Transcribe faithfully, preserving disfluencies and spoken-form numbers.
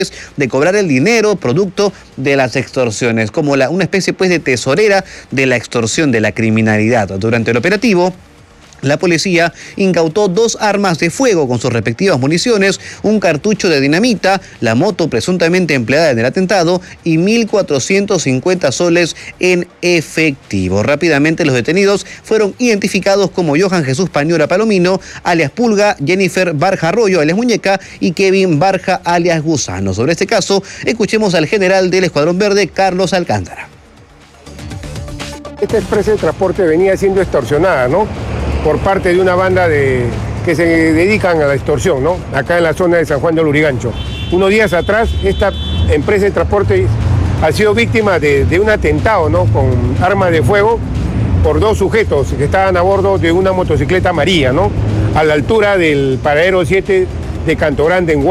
de cobrar el dinero producto de las extorsiones, como la, una especie pues de tesorera de la extorsión, de la criminalidad. Durante el operativo, la policía incautó dos armas de fuego con sus respectivas municiones, un cartucho de dinamita, la moto presuntamente empleada en el atentado y mil cuatrocientos cincuenta soles en efectivo. Rápidamente los detenidos fueron identificados como Johan Jesús Pañora Palomino, alias Pulga, Jennifer Barja Arroyo, alias Muñeca, y Kevin Barja, alias Gusano. Sobre este caso, escuchemos al general del Escuadrón Verde, Carlos Alcántara. Esta empresa de transporte venía siendo extorsionada, ¿no?, por parte de una banda de, que se dedican a la extorsión, ¿no?, acá en la zona de San Juan de Lurigancho. Unos días atrás, esta empresa de transporte ha sido víctima de, de un atentado, ¿no?, con armas de fuego por dos sujetos que estaban a bordo de una motocicleta amarilla, ¿no?, a la altura del paradero siete de Canto Grande en Guayaquil.